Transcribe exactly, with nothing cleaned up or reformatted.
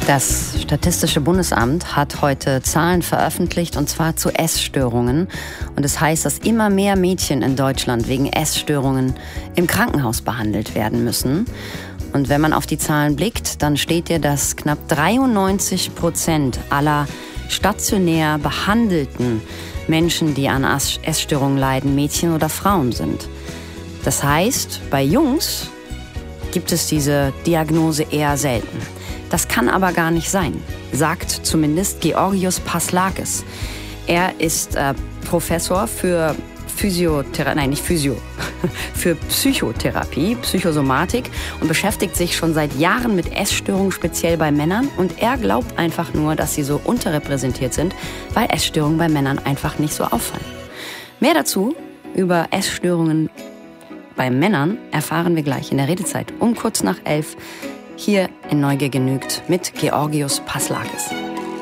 Das Statistische Bundesamt hat heute Zahlen veröffentlicht, und zwar zu Essstörungen. Und es heißt, dass immer mehr Mädchen in Deutschland wegen Essstörungen im Krankenhaus behandelt werden müssen. Und wenn man auf die Zahlen blickt, dann steht dir, dass knapp dreiundneunzig Prozent aller stationär behandelten Menschen, die an Essstörungen leiden, Mädchen oder Frauen sind. Das heißt, bei Jungs gibt es diese Diagnose eher selten. Das kann aber gar nicht sein, sagt zumindest Georgios Paslakis. Er ist äh, Professor für Physiotherapie, nein, nicht Physio, für Psychotherapie, Psychosomatik und beschäftigt sich schon seit Jahren mit Essstörungen, speziell bei Männern. Und er glaubt einfach nur, dass sie so unterrepräsentiert sind, weil Essstörungen bei Männern einfach nicht so auffallen. Mehr dazu über Essstörungen bei Männern erfahren wir gleich in der Redezeit um kurz nach elf. Hier in Neugier genügt mit Georgios Paslakis.